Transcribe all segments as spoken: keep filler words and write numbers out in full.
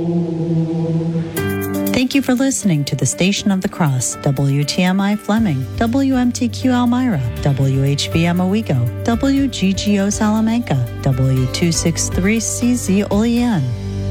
Thank you for listening to the Station of the Cross, W T M I Fleming, W M T Q Elmira, W H V M Owego, W G G O Salamanca, W two sixty-three C Z Olean.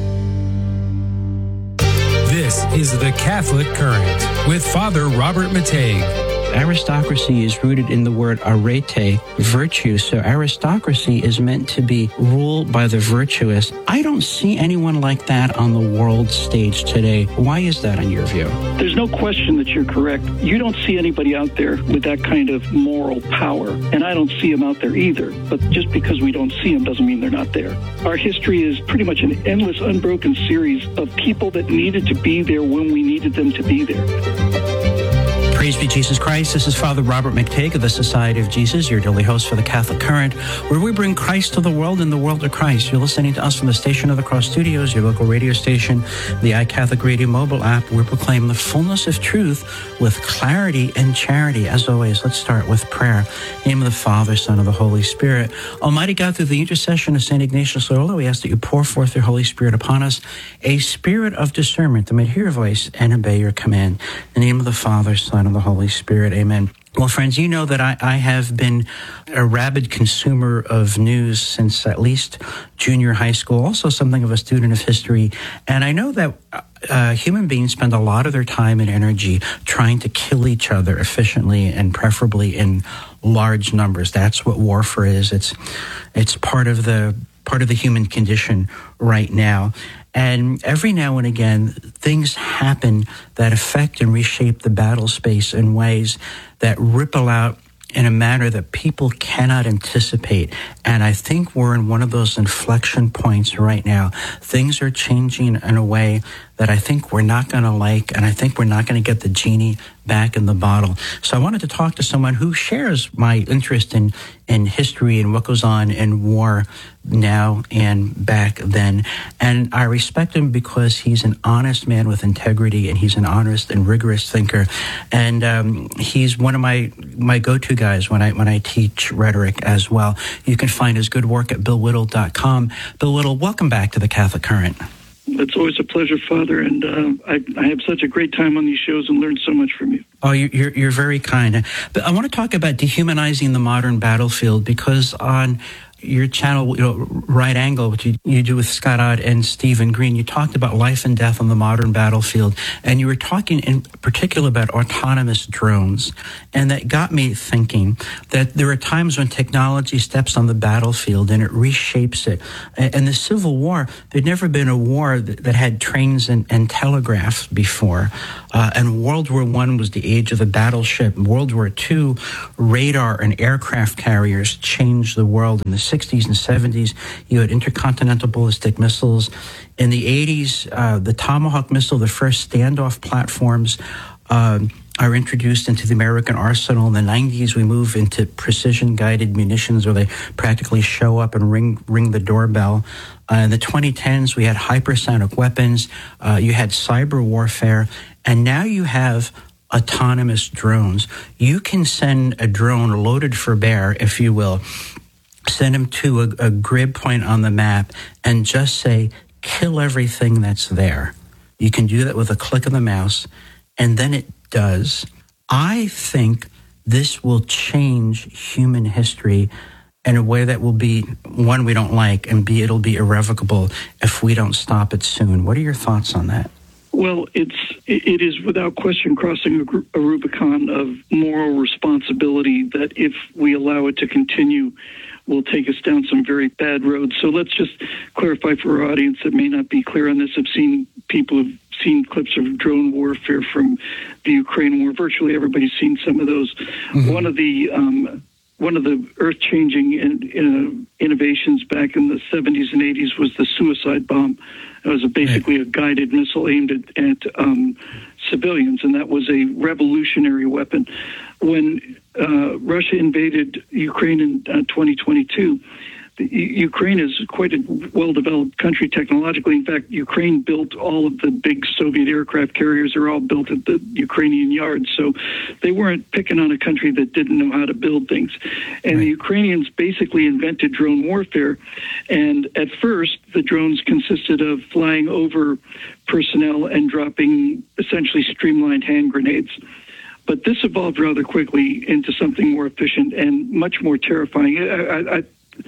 This is the Catholic Current with Father Robert Matei. Aristocracy is rooted in the word arete, virtue. So aristocracy is meant to be ruled by the virtuous. I don't see anyone like that on the world stage today. Why is that in your view? There's no question that you're correct. You don't see anybody out there with that kind of moral power, and I don't see them out there either. But just because we don't see them doesn't mean they're not there. Our history is pretty much an endless, unbroken series of people that needed to be there when we needed them to be there. Praise be Jesus Christ. This is Father Robert McTague of the Society of Jesus, your daily host for the Catholic Current, where we bring Christ to the world and the world to Christ. You're listening to us from the Station of the Cross Studios, your local radio station, the iCatholic Radio mobile app. We proclaim the fullness of truth with clarity and charity. As always, let's start with prayer. In the name of the Father, Son, and the Holy Spirit. Almighty God, through the intercession of Saint Ignatius Loyola, we ask that you pour forth your Holy Spirit upon us, a spirit of discernment that may hear your voice and obey your command. In the name of the Father, Son, and the Holy Spirit. Amen. Well, friends, you know that I, I have been a rabid consumer of news since at least junior high school, also something of a student of history. And I know that uh, human beings spend a lot of their time and energy trying to kill each other efficiently and preferably in large numbers. That's what warfare is. It's it's part of the part of the human condition right now. And every now and again, things happen that affect and reshape the battle space in ways that ripple out in a manner that people cannot anticipate. And I think we're in one of those inflection points right now. Things are changing in a way that I think we're not going to like, and I think we're not going to get the genie back in the bottle. So I wanted to talk to someone who shares my interest in, in history and what goes on in war now and back then. And I respect him because he's an honest man with integrity, and he's an honest and rigorous thinker. And um, he's one of my, my go-to guys when I when I teach rhetoric as well. You can find his good work at bill whittle dot com. Bill Whittle, welcome back to the Catholic Current. It's always a pleasure, Father, and uh, I, I have such a great time on these shows and learn so much from you. Oh, you're, you're very kind. But I want to talk about dehumanizing the modern battlefield, because on your channel, you know, Right Angle, which you, you do with Scott Ott and Stephen Green, you talked about life and death on the modern battlefield, and you were talking in particular about autonomous drones, and that got me thinking that there are times when technology steps on the battlefield and it reshapes it. And the Civil War, there'd never been a war that, that had trains and, and telegraphs before, uh, and World War One was the age of the battleship. World War Two, radar and aircraft carriers changed the world. In the sixties and seventies, you had intercontinental ballistic missiles. In the eighties, uh, the Tomahawk missile, the first standoff platforms, uh, are introduced into the American arsenal. In the nineties, we move into precision-guided munitions, where they practically show up and ring ring the doorbell. Uh, in the twenty tens, we had hypersonic weapons. Uh, you had cyber warfare. And now you have autonomous drones. You can send a drone loaded for bear, if you will, send them to a, a grid point on the map and just say, kill everything that's there. You can do that with a click of the mouse, and then it does. I think this will change human history in a way that will be, one, we don't like, and B, it'll be irrevocable if we don't stop it soon. What are your thoughts on that? Well, it's it is without question crossing a, a Rubicon of moral responsibility that, if we allow it to continue, will take us down some very bad roads. So let's just clarify for our audience that may not be clear on this. I've seen people who've seen clips of drone warfare from the Ukraine war. Virtually everybody's seen some of those. Mm-hmm. One of the um, one of the earth-changing in, in, uh, innovations back in the seventies and eighties was the suicide bomb. It was a, basically a guided missile aimed at, at um, civilians, and that was a revolutionary weapon. When uh, Russia invaded Ukraine in uh, twenty twenty-two, Ukraine is quite a well-developed country technologically. In fact, Ukraine built all of the big Soviet aircraft carriers are all built at the Ukrainian yards. So they weren't picking on a country that didn't know how to build things. And right. the Ukrainians basically invented drone warfare. And at first, the drones consisted of flying over personnel and dropping essentially streamlined hand grenades. But this evolved rather quickly into something more efficient and much more terrifying. I, I,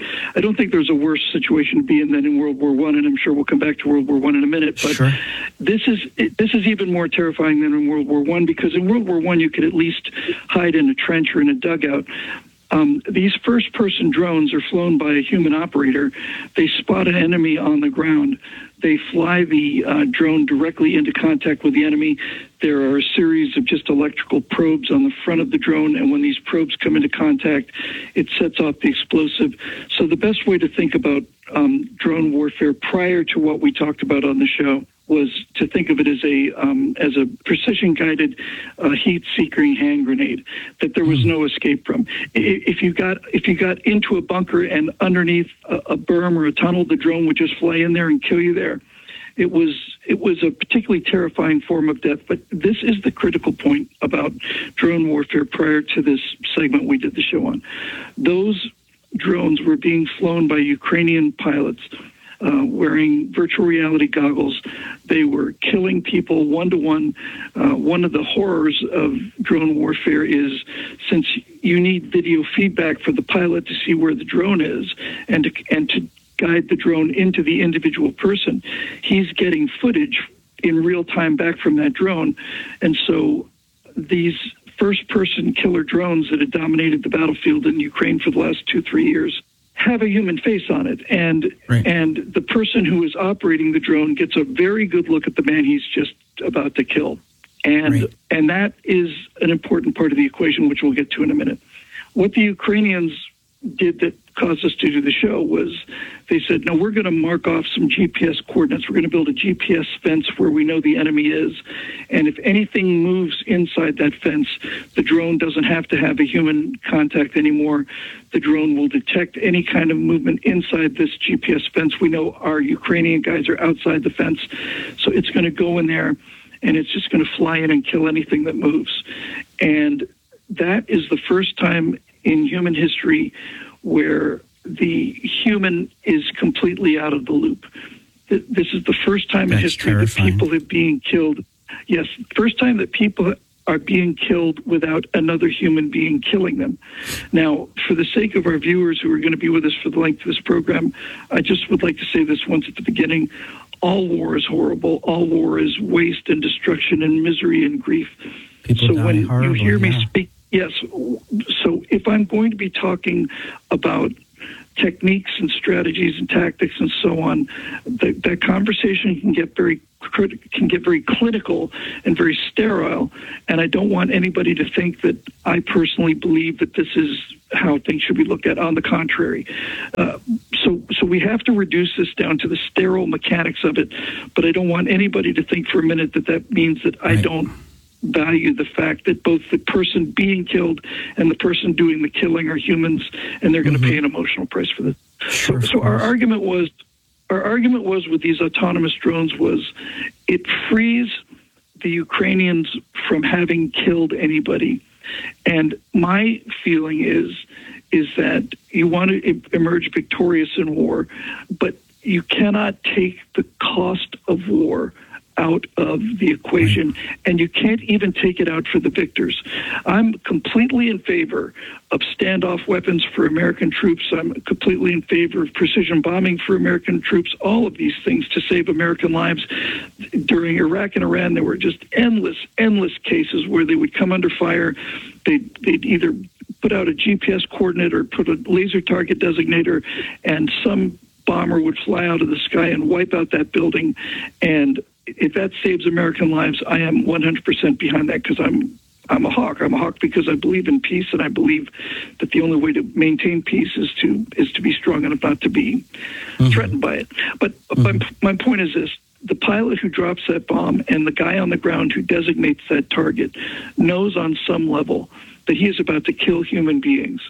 I don't think there's a worse situation to be in than in World War One, and I'm sure we'll come back to World War One in a minute. But sure. this is this is even more terrifying than in World War One, because in World War One you could at least hide in a trench or in a dugout. Um, these first-person drones are flown by a human operator. They spot an enemy on the ground. They fly the uh, drone directly into contact with the enemy. There are a series of just electrical probes on the front of the drone, and when these probes come into contact, it sets off the explosive. So the best way to think about um, drone warfare prior to what we talked about on the show was to think of it as a um, as a precision-guided uh, heat-seeking hand grenade that there was no escape from. If you got if you got into a bunker and underneath a, a berm or a tunnel, the drone would just fly in there and kill you there. It was it was a particularly terrifying form of death. But this is the critical point about drone warfare prior to this segment we did the show on. Those drones were being flown by Ukrainian pilots Uh, wearing virtual reality goggles. They were killing people one-to-one. Uh, one of the horrors of drone warfare is, since you need video feedback for the pilot to see where the drone is and to, and to guide the drone into the individual person, he's getting footage in real time back from that drone. And so these first-person killer drones that had dominated the battlefield in Ukraine for the last two, three years have a human face on it, and right. and the person who is operating the drone gets a very good look at the man he's just about to kill, and right. and that is an important part of the equation, which we'll get to in a minute. What the Ukrainians did that caused us to do the show was they said, no, we're going to mark off some G P S coordinates. We're going to build a G P S fence where we know the enemy is. And if anything moves inside that fence, the drone doesn't have to have a human contact anymore. The drone will detect any kind of movement inside this G P S fence. We know our Ukrainian guys are outside the fence. So it's going to go in there and it's just going to fly in and kill anything that moves. And that is the first time in human history where the human is completely out of the loop. This is the first time That's in history terrifying. that people are being killed. Yes, first time that people are being killed without another human being killing them. Now, for the sake of our viewers who are going to be with us for the length of this program, I just would like to say this once at the beginning. All war is horrible. All war is waste and destruction and misery and grief. People so die when horribly, you hear me yeah. speak, yes. So if I'm going to be talking about techniques and strategies and tactics and so on, that, that conversation can get very can get very clinical and very sterile. And I don't want anybody to think that I personally believe that this is how things should be looked at. On the contrary. Uh, so, so we have to reduce this down to the sterile mechanics of it. But I don't want anybody to think for a minute that that means that I right. don't value the fact that both the person being killed and the person doing the killing are humans, and they're going mm-hmm. to pay an emotional price for this. Sure, so, so our argument was, our argument was with these autonomous drones was, it frees the Ukrainians from having killed anybody. And my feeling is, is that you want to emerge victorious in war, but you cannot take the cost of war out of the equation, and you can't even take it out for the victors. I'm completely in favor of standoff weapons for American troops. I'm completely in favor of precision bombing for American troops, all of these things to save American lives. During Iraq and Iran, there were just endless, endless cases where they would come under fire. They'd, they'd either put out a G P S coordinate or put a laser target designator, and some bomber would fly out of the sky and wipe out that building. And if that saves American lives, I am one hundred percent behind that, because I'm I'm a hawk. I'm a hawk because I believe in peace, and I believe that the only way to maintain peace is to is to be strong enough not to be mm-hmm. threatened by it. But mm-hmm. my, my point is this. The pilot who drops that bomb and the guy on the ground who designates that target knows on some level that he is about to kill human beings.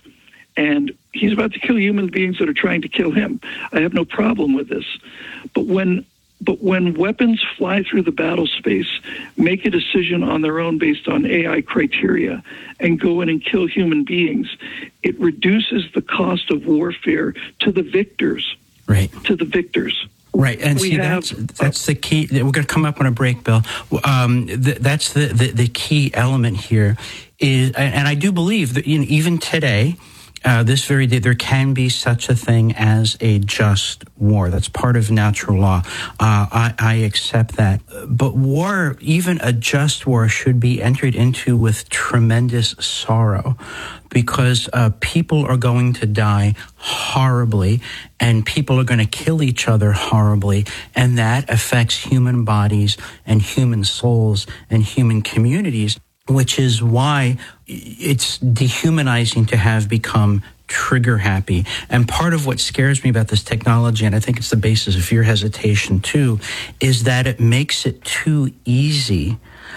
and he's about to kill human beings that are trying to kill him. I have no problem with this. But when But when weapons fly through the battle space, make a decision on their own based on A I criteria, and go in and kill human beings, it reduces the cost of warfare to the victors. Right. To the victors. Right, and we see, have, that's, that's the key. We're going to come up on a break, Bill. Um, th- that's the, the, the key element here. Is, and I do believe that, you know, even today, Uh, this very day, there can be such a thing as a just war. That's part of natural law. Uh, I, I accept that. But war, even a just war, should be entered into with tremendous sorrow, because uh, people are going to die horribly, and people are going to kill each other horribly, and that affects human bodies and human souls and human communities, which is why it's dehumanizing to have become trigger happy. And part of what scares me about this technology, and I think it's the basis of your hesitation too, is that it makes it too easy,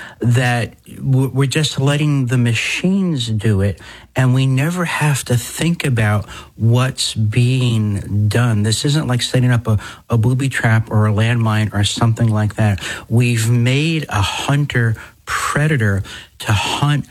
that we're just letting the machines do it, and we never have to think about what's being done. This isn't like setting up a, a booby trap or a landmine or something like that. We've made a hunter predator to hunt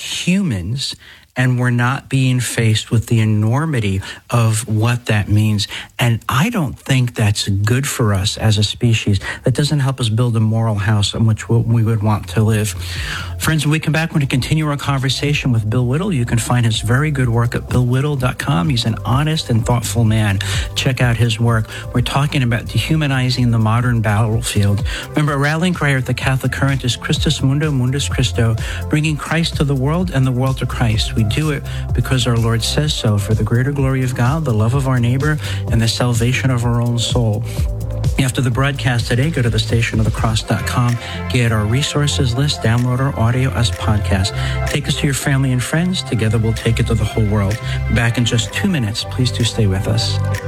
humans, and we're not being faced with the enormity of what that means. And I don't think that's good for us as a species. That doesn't help us build a moral house in which we would want to live. Friends, when we come back, we're going to continue our conversation with Bill Whittle. You can find his very good work at bill whittle dot com. He's an honest and thoughtful man. Check out his work. We're talking about dehumanizing the modern battlefield. Remember, our rallying cry at the Catholic Current is Christus Mundo, Mundus Christo, bringing Christ to the world and the world to Christ. We do it because our Lord says so, for the greater glory of God, the love of our neighbor, and the salvation of our own soul. After the broadcast today, go to the station of the cross dot com, get our resources list, download our audio as podcast. Take us to your family and friends. Together we'll take it to the whole world. Back in just two minutes. Please do stay with us.